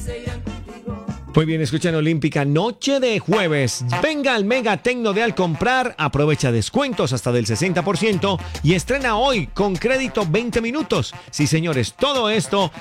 Muy bien, escuchan Olímpica, noche de jueves. Venga al Mega Tecno de Al Comprar, aprovecha descuentos hasta del 60% y estrena hoy con crédito 20 minutos. Sí, señores, todo esto